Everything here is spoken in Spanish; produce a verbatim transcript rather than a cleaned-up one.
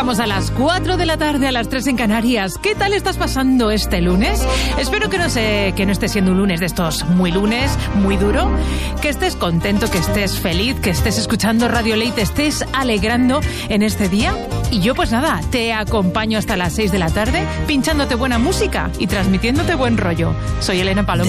Estamos a las cuatro de la tarde, a las tres en Canarias. ¿Qué tal estás pasando este lunes? Espero que no, sé, que no esté siendo un lunes de estos muy lunes, muy duro. Que estés contento, que estés feliz, que estés escuchando Radio Ley, te estés alegrando en este día. Y yo pues nada, te acompaño hasta las seis de la tarde, pinchándote buena música y transmitiéndote buen rollo. Soy Elena Paloma.